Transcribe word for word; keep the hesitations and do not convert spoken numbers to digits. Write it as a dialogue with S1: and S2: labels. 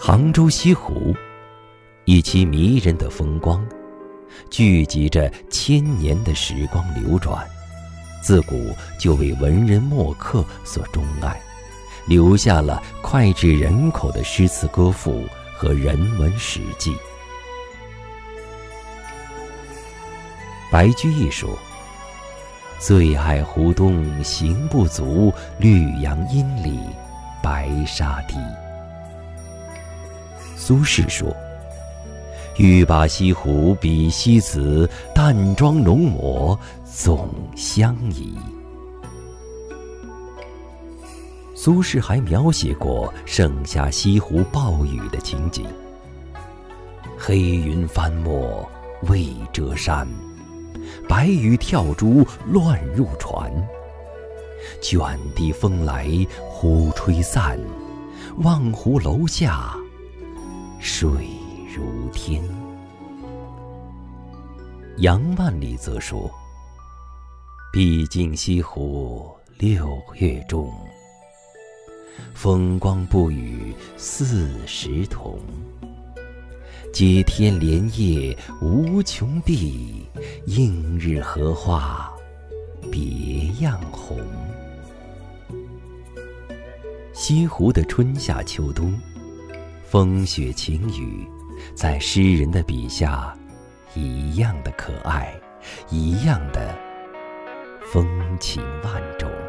S1: 杭州西湖，以其迷人的风光，聚集着千年的时光流转，自古就为文人墨客所钟爱，留下了脍炙人口的诗词歌赋和人文史记。白居易说：“最爱湖东行不足，绿杨阴里白沙堤。”苏轼说：“欲把西湖比西子，淡妆浓抹总相宜。”苏轼还描写过盛夏西湖暴雨的情景：“黑云翻墨未遮山，白雨跳珠乱入船。卷地风来忽吹散，望湖楼下水如天。”杨万里则说：“毕竟西湖六月中，风光不与四时同。接天莲叶无穷碧，映日荷花别样红。”西湖的春夏秋冬，风雪晴雨，在诗人的笔下一样的可爱，一样的风情万种。